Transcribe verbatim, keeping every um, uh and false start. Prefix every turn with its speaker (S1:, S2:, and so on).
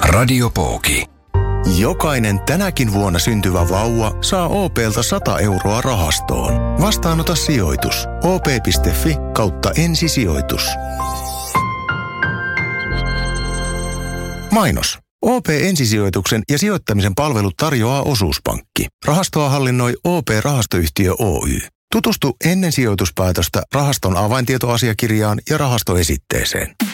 S1: Radiopooki.
S2: Jokainen tänäkin vuonna syntyvä vauva saa O P:lta sata euroa rahastoon. Vastaanota sijoitus. O P piste F I kautta ensisijoitus. Mainos. O P-ensisijoituksen ja sijoittamisen palvelut tarjoaa Osuuspankki. Rahastoa hallinnoi O P-rahastoyhtiö Oy. Tutustu ennen sijoituspäätöstä rahaston avaintietoasiakirjaan ja rahastoesitteeseen.